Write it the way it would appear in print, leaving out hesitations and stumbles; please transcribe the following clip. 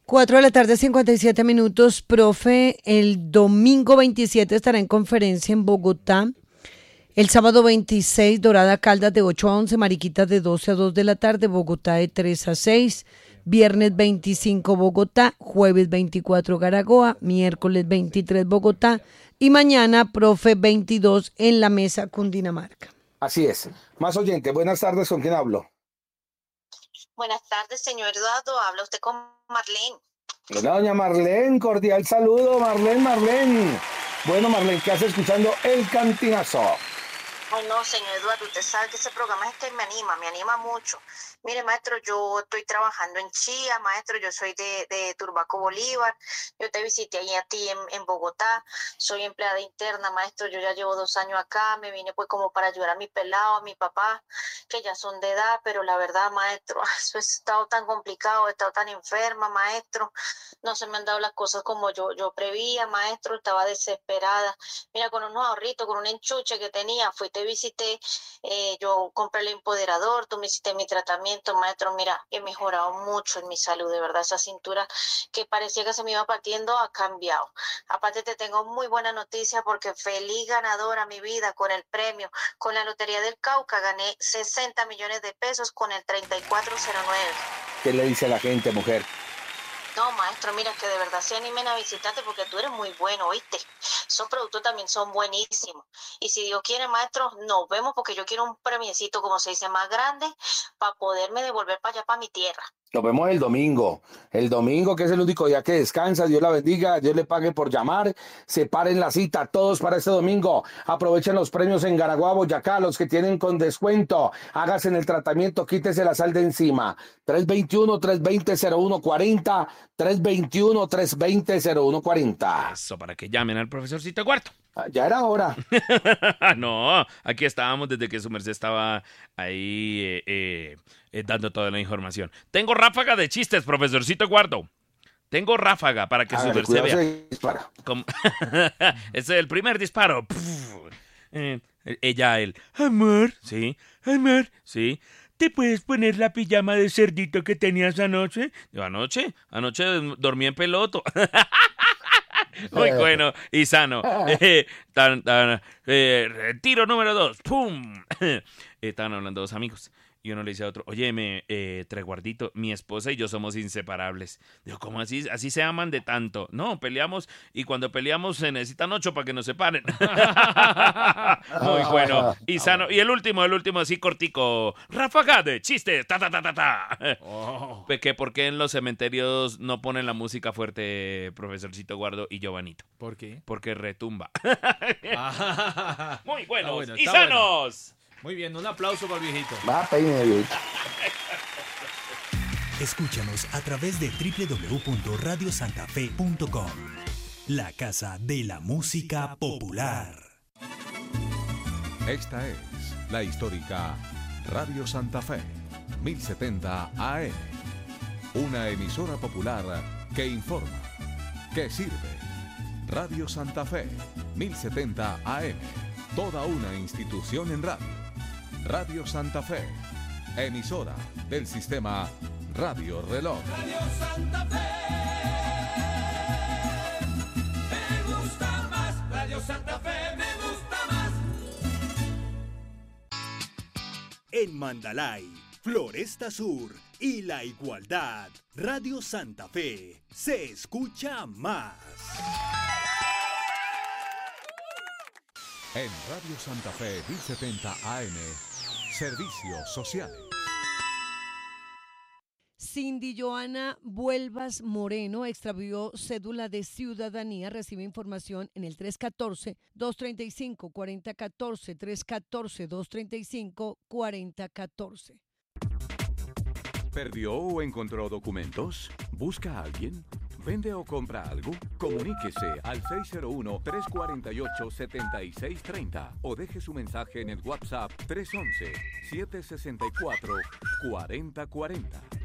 4 de la tarde, 57 minutos. Profe, el domingo 27 estará en conferencia en Bogotá. El sábado 26, Dorada Caldas de 8 a 11, Mariquitas de 12 a 2 de la tarde, Bogotá de 3 a 6. Viernes 25, Bogotá. Jueves 24, Garagoa. Miércoles 23, Bogotá. Y mañana, profe, 22 en la mesa Cundinamarca. Así es. Más oyente, buenas tardes, ¿con quién hablo? Buenas tardes, señor Eduardo. Habla usted con Marlene. Hola, doña Marlene, cordial saludo, Marlene. Bueno, Marlene, ¿qué hace escuchando El Cantinazo? Ay, no, señor Eduardo, usted sabe que ese programa es que me anima mucho. Mire, maestro, yo estoy trabajando en Chía, maestro, yo soy de Turbaco Bolívar. Yo te visité ahí a ti en Bogotá. Soy empleada interna, maestro, yo ya llevo 2 años acá. Me vine pues como para ayudar a mi pelado, a mi papá, que ya son de edad, pero la verdad, maestro, eso ha estado tan complicado, he estado tan enferma, maestro. No se me han dado las cosas como yo preveía, maestro, estaba desesperada. Mira, con unos ahorritos, con un enchuche que tenía, te visité, yo compré el empoderador, tú me hiciste mi tratamiento, maestro, mira, he mejorado mucho en mi salud, de verdad, esa cintura que parecía que se me iba partiendo ha cambiado. Aparte te tengo muy buena noticia porque feliz ganadora mi vida con el premio, con la Lotería del Cauca, gané 60 millones de pesos con el 3409. ¿Qué le dice a la gente, mujer? No, maestro, mira que de verdad se animen a visitarte porque tú eres muy bueno, ¿oíste? Esos productos también son buenísimos. Y si Dios quiere, maestro, nos vemos porque yo quiero un premiecito, como se dice, más grande para poderme devolver para allá, para mi tierra. Nos vemos el domingo, que es el único día que descansa. Dios la bendiga, Dios le pague por llamar. Separen la cita todos para este domingo. Aprovechen los premios en Garaguá, Boyacá, los que tienen con descuento. Hágase en el tratamiento, quítese la sal de encima. 321-320-0140, 321-320-0140. Eso, para que llamen al profesorcito Cuarto. Ya era hora. No, aquí estábamos desde que su merced estaba ahí dando toda la información. Tengo ráfaga de chistes, profesorcito Guardo. Tengo ráfaga para que su merced vea. Ese es el primer disparo. Ella, él. Amor, sí. Amor, sí. ¿Te puedes poner la pijama de cerdito que tenías anoche? Yo, ¿anoche? Anoche dormí en peloto. Muy bueno y sano. Tiro número 2. ¡Pum! Estaban hablando dos amigos. Y uno le dice a otro, óyeme, Treguardito, mi esposa y yo somos inseparables. Digo, ¿cómo así? ¿Así se aman de tanto? No, peleamos y cuando peleamos se necesitan 8 para que nos separen. Muy bueno y sano. Y el último así cortico. Ráfaga de chistes. Ta. Oh. Que ¿por qué en los cementerios no ponen la música fuerte, profesorcito Guardo y Giovanito? ¿Por qué? Porque retumba. Muy buenos bueno, y sanos. Bueno. Muy bien, un aplauso para el viejito. Va, peine, viejito. Escúchanos a través de www.radiosantafe.com, la casa de la música popular. Esta es la histórica Radio Santa Fe, 1070 AM. Una emisora popular que informa, que sirve. Radio Santa Fe, 1070 AM. Toda una institución en radio. Radio Santa Fe, emisora del sistema Radio Reloj. Radio Santa Fe, me gusta más. Radio Santa Fe, me gusta más. En Mandalay, Floresta Sur y La Igualdad, Radio Santa Fe se escucha más. En Radio Santa Fe 1070 AM, Servicios Sociales. Cindy Joana Vuelvas Moreno extravió cédula de ciudadanía. Recibe información en el 314-235-4014, 314-235-4014. ¿Perdió o encontró documentos? ¿Busca a alguien? ¿Vende o compra algo? Comuníquese al 601-348-7630 o deje su mensaje en el WhatsApp 311-764-4040.